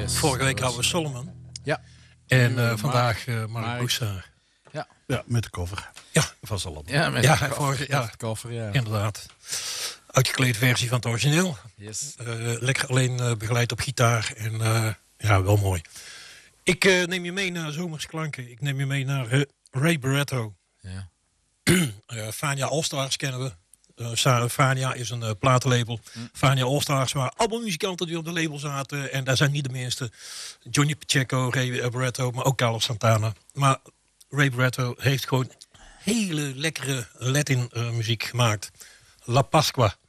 Yes, Vorige week hadden we Solomon. Ja. En vandaag Mark Broussard. Ja, met de cover. Ja, Van Solomon. Ja, met Ja, de cover, vorige- ja. met de cover, ja. inderdaad. Uitgeklede versie van het origineel. Yes. Lekker alleen begeleid op gitaar. En ja, wel mooi. Ik neem je mee naar zomerse klanken. Ik neem je mee naar Ray Barretto. Ja. Fania All-Stars kennen we. Fania is een platenlabel. Fania All-Stars waren allemaal muzikanten die op de label zaten. En daar zijn niet de minste. Johnny Pacheco, Ray Barretto, maar ook Carlos Santana. Maar Ray Barretto heeft gewoon hele lekkere Latin muziek gemaakt. La Pascua.